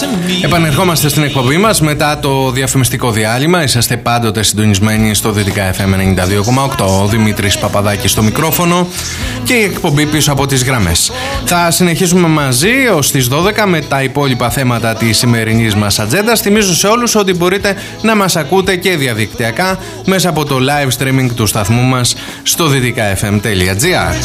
Επανερχόμαστε στην εκπομπή μας μετά το διαφημιστικό διάλειμμα. Είσαστε πάντοτε συντονισμένοι στο Δυτικά FM 92,8. Ο Δημήτρης Παπαδάκης στο μικρόφωνο και η εκπομπή πίσω από τις γραμμές. Θα συνεχίσουμε μαζί ως τις 12 με τα υπόλοιπα θέματα της σημερινής μας ατζέντας. Θυμίζω σε όλους ότι μπορείτε να μας ακούτε και διαδικτυακά μέσα από το live streaming του σταθμού μας στο dydkfm.gr.